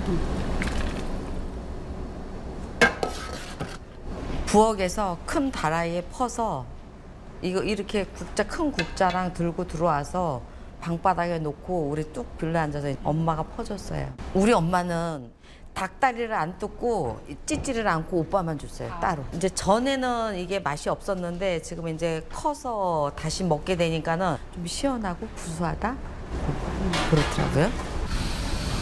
부엌에서 큰 다라이에 퍼서 이거 이렇게 큰 국자랑 들고 들어와서 방바닥에 놓고 우리 뚝 빌려 앉아서 엄마가 퍼줬어요. 우리 엄마는 닭다리를 안 뜯고 찢지를 않고 오빠만 줬어요. 따로. 이제 전에는 이게 맛이 없었는데 지금 이제 커서 다시 먹게 되니까는 좀 시원하고 구수하다 그렇더라고요.